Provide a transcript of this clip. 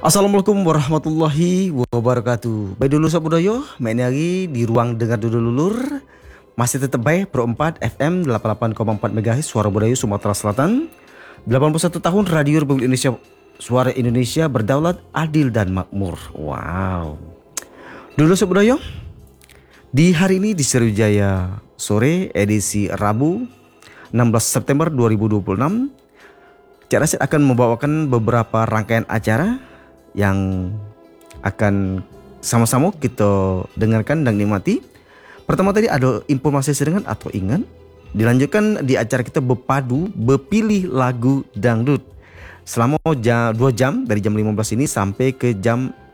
Assalamualaikum warahmatullahi wabarakatuh. Baik dulu Sob Budoyo, main lagi di ruang dengar dulu lulur. Masih tetap baik Pro 4 FM 88,4 MHz Suara Budaya Sumatera Selatan. 81 tahun Radio Republik Indonesia, Suara Indonesia berdaulat, adil dan makmur. Wow. Dulu Sob Budoyo, di hari ini di Sriwijaya sore edisi Rabu 16 September 2026, Cak Rasid akan membawakan beberapa rangkaian acara yang akan sama-sama kita dengarkan dan nikmati. Pertama tadi ada informasi sedengan atau ingat. Dilanjutkan di acara kita berpadu berpilih lagu dangdut selama 2 jam dari jam 15 ini sampai ke jam